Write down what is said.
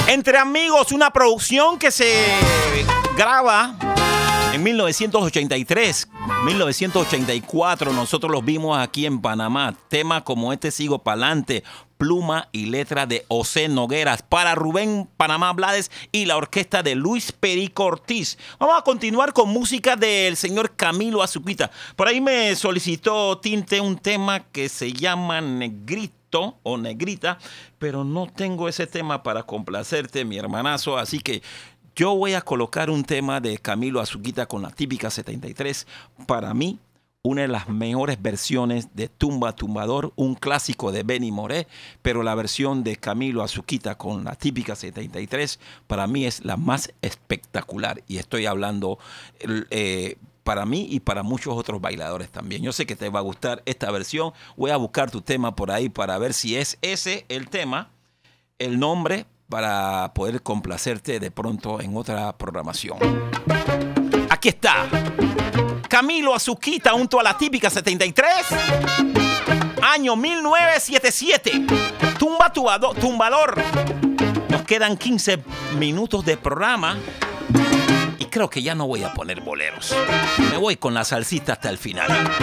Entre Amigos, una producción que se graba en 1983, 1984. Nosotros los vimos aquí en Panamá. Temas como este, Sigo Pa'lante, pluma y letra de José Nogueras, para Rubén Panamá Blades y la orquesta de Luis Perico Ortiz. Vamos a continuar con música del señor Camilo Azuquita. Por ahí me solicitó Tinte un tema que se llama Negrito o Negrita, pero no tengo ese tema para complacerte, mi hermanazo, así que yo voy a colocar un tema de Camilo Azuquita con la típica 73. Para mí, una de las mejores versiones de Tumba Tumbador, un clásico de Benny Moré, pero la versión de Camilo Azuquita con la típica 73 para mí es la más espectacular, y estoy hablando para mí y para muchos otros bailadores también. Yo sé que te va a gustar esta versión. Voy a buscar tu tema por ahí para ver si es ese el tema, el nombre, para poder complacerte de pronto en otra programación. Aquí está Camilo Azuquita junto a la típica 73, año 1977. Tumbador. Nos quedan 15 minutos de programa y creo que ya no voy a poner boleros. Me voy con la salsita hasta el final.